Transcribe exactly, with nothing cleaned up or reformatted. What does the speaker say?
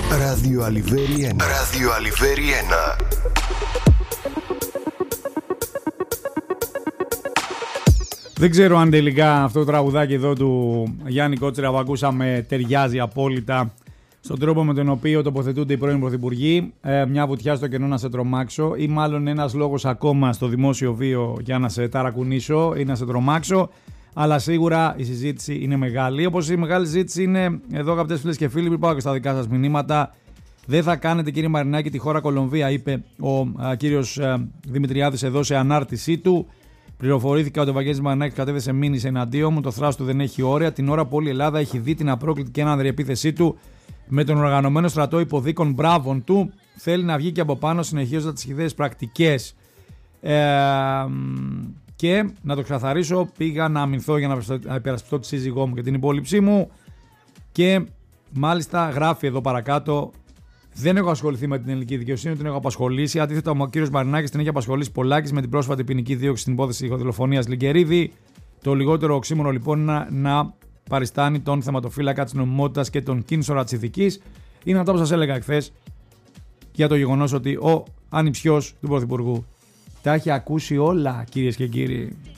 Ράδιο Αλιβέρι ένα. Ράδιο Αλιβέρι ένα. Δεν ξέρω αν τελικά αυτό το τραγουδάκι εδώ του Γιάννη Κότσιρα που ακούσαμε ταιριάζει απόλυτα στον τρόπο με τον οποίο τοποθετούνται οι πρώην πρωθυπουργοί. Ε, μια βουτιά στο κενό να σε τρομάξω, ή μάλλον ένας λόγος ακόμα στο δημόσιο βίο για να σε ταρακουνήσω ή να σε τρομάξω. Αλλά σίγουρα η συζήτηση είναι μεγάλη. Όπως η μεγάλη συζήτηση είναι εδώ, αγαπητές φίλες και φίλοι, πριν πάω και στα δικά σας μηνύματα. Δεν θα κάνετε, κύριε Μαρινάκη, τη χώρα Κολομβία, είπε ο α, κύριος α, Δημητριάδης εδώ σε ανάρτησή του. Πληροφορήθηκα ότι ο Βαγγέλης Μαρινάκης κατέθεσε μήνυση εναντίον μου. Το θράσος του δεν έχει όρια. Την ώρα που όλη η Ελλάδα έχει δει την απρόκλητη και άναδρη επίθεσή του με τον οργανωμένο στρατό υποδίκων μπράβων του, θέλει να βγει και από πάνω συνεχίζοντας τις χυδαίες πρακτικές. Ε, και να το ξεκαθαρίσω, πήγα να αμυνθώ για να υπερασπιστώ τη σύζυγό μου και την υπόλοιψή μου. Και μάλιστα γράφει εδώ παρακάτω. Δεν έχω ασχοληθεί με την ελληνική δικαιοσύνη, την έχω απασχολήσει. Αντίθετα, ο κύριος Μαρινάκης την έχει απασχολήσει πολλάκις με την πρόσφατη ποινική δίωξη στην υπόθεση ηχοδηλοφωνίας Λιγκερίδη. Το λιγότερο οξύμορο λοιπόν είναι να παριστάνει τον θεματοφύλακα της νομιμότητας και τον κίνησορα της ηθικής. Είναι αυτό που σας έλεγα εχθές για το γεγονός ότι ο ανιψιός του Πρωθυπουργού τα έχει ακούσει όλα, κυρίες και κύριοι.